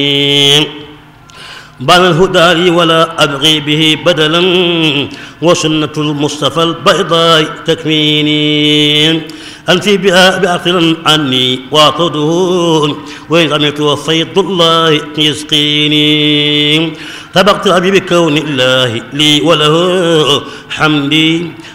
بان الهدى لي ولا أبغي به بدلا وسنة المصطفى البيضاء تكفيني أنفي بها بأخر عني واعتده وإن عملت وفيض الله يسقيني طبقت أبي بكون الله لي وله حمدي